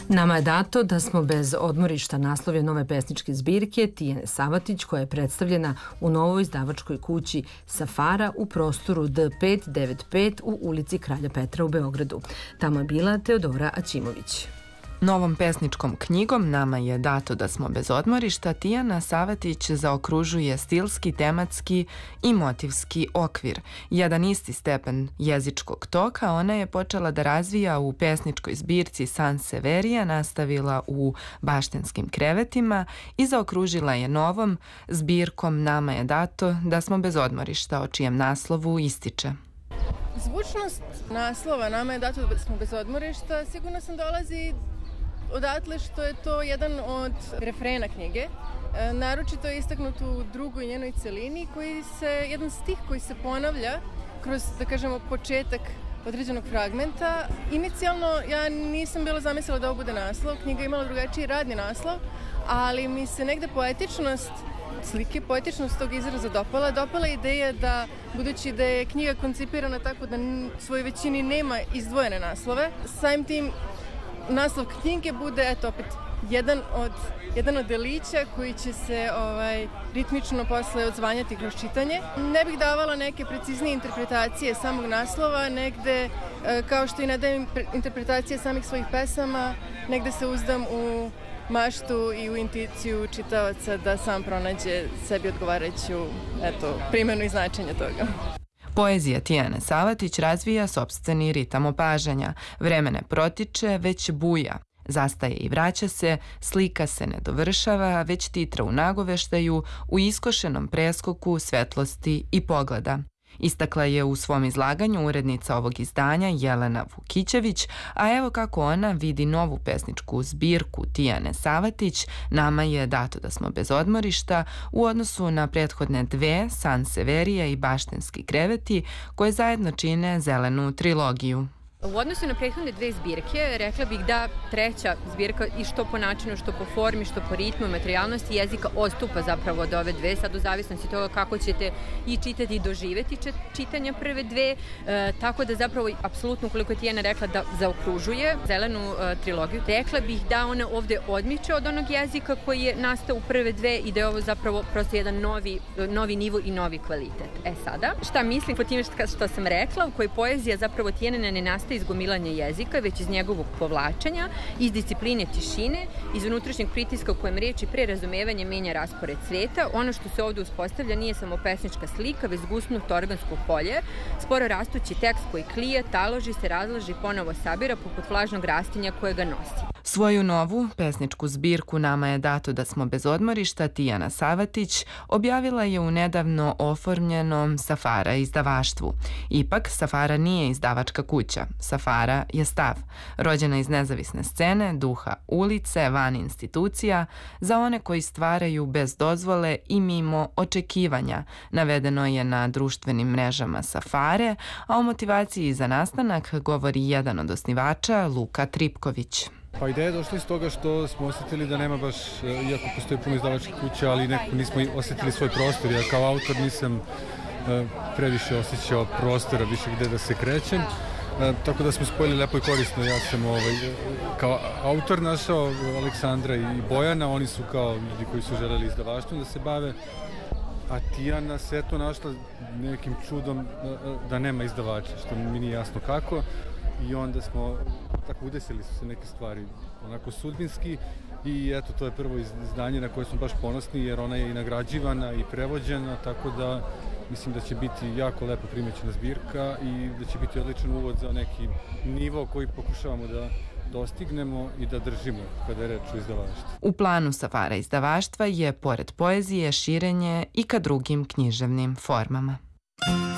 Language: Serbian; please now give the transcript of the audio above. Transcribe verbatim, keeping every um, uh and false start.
Nama je dato da smo bez odmorišta, naslov je nove pesničke zbirke Tijane Savatić, koja je predstavljena u novoj izdavačkoj kući Safara u prostoru D pet devet pet u ulici Kralja Petra u Beogradu. Tamo je bila Teodora Aćimović. Novom pesničkom knjigom Nama je dato da smo bez odmorišta Tijana Savatić zaokružuje stilski, tematski i motivski okvir. Jedan isti stepen jezičkog toka ona je počela da razvija u pesničkoj zbirci Sanseverija, nastavila u Baštenskim krevetima i zaokružila je novom zbirkom Nama je dato da smo bez odmorišta, o čijem naslovu ističe. Zvučnost naslova Nama je dato da smo bez odmorišta sigurno sam dolazi odatle što je to jedan od refrena knjige. E, naročito je istaknut u drugoj njenoj celini, koji se, jedan stih koji se ponavlja kroz, da kažemo, početak određenog fragmenta. Inicijalno ja nisam bila zamislila da ovo bude naslov, knjiga je imala drugačiji radni naslov, ali mi se negde poetičnost slike, poetičnost tog izraza dopala. Dopala ideja da, budući da je knjiga koncipirana tako da svoj većini nema izdvojene naslove, samim tim naslov knjige bude, eto opet, jedan od, jedan od delića koji će se ovaj, ritmično posle odzvanjati kroz čitanje. Ne bih davala neke preciznije interpretacije samog naslova, negde, kao što i ne dajem interpretacije samih svojih pesama, negde se uzdam u maštu i u intuiciju čitavaca da sam pronađe sebi odgovarajuću, eto, primjenu i značenje toga. Poezija Tijane Savatić razvija sopstveni ritam opažanja. Vreme ne protiče, već buja. Zastaje i vraća se, slika se ne dovršava, već titra u nagoveštaju, u iskošenom preskoku svetlosti i pogleda. Istakla je u svom izlaganju urednica ovog izdanja Jelena Vukićević, a evo kako ona vidi novu pesničku zbirku Tijane Savatić Nama je dato da smo bez odmorišta u odnosu na prethodne dve, Sanseverija i Baštenski kreveti, koje zajedno čine zelenu trilogiju. U odnosu na prethodne dve zbirke, rekla bih da treća zbirka i što po načinu, što po formi, što po ritmu, materijalnosti jezika odstupa zapravo od ove dve, sad u zavisnosti toga kako ćete i čitati i doživeti čitanja prve dve, e, tako da zapravo, apsolutno, koliko je Tijana rekla da zaokružuje zelenu e, trilogiju, rekla bih da ona ovde odmiče od onog jezika koji je nastao u prve dve i da je ovo zapravo prosto jedan novi, novi nivo i novi kvalitet. E sada, šta mislim po time što, što sam rekla, u kojoj poezija zapravo Tijana ne nastaje iz gomilanja jezika, već iz njegovog povlačenja, iz discipline tišine, iz unutrašnjeg pritiska u kojem reči pre razumevanja menja raspored sveta. Ono što se ovde uspostavlja nije samo pesnička slika, već zgusnuto organsko polje, sporo rastući tekst koji klije, taloži se, razlaži, ponovo sabira poput vlažnog rastinja koje ga nosi. Svoju novu pesničku zbirku Nama je dato da smo bez odmorišta Tijana Savatić objavila je u nedavno oformljenom Safara izdavaštvu. Ipak, Safara nije izdavačka kuća. Safara je stav, rođena iz nezavisne scene, duha ulice, van institucija, za one koji stvaraju bez dozvole i mimo očekivanja. Navedeno je na društvenim mrežama Safare, a o motivaciji za nastanak govori jedan od osnivača, Luka Tripković. Pa ideja je došla iz toga što smo osjetili da nema baš, iako postoji puno izdavačkih kuća, ali nekako nismo osjetili svoj prostor. Ja kao autor nisam previše osjećao prostora, više gde da se krećem. E, tako da smo spojili lepo i korisno. Ja sam ovaj, kao autor našao Aleksandra i Bojana, oni su kao ljudi koji su želeli izdavaštvom da se bave, a Tijana se eto našla nekim čudom da nema izdavača, što mi nije jasno kako. I onda smo, tako udesili su se neke stvari onako sudbinski i eto to je prvo izdanje na koje smo baš ponosni jer ona je i nagrađivana i prevođena, tako da mislim da će biti jako lepo primećena zbirka i da će biti odličan uvod za neki nivo koji pokušavamo da dostignemo i da držimo kada je reč o izdavaštvu. U planu Safara izdavaštva je, pored poezije, širenje i ka drugim književnim formama.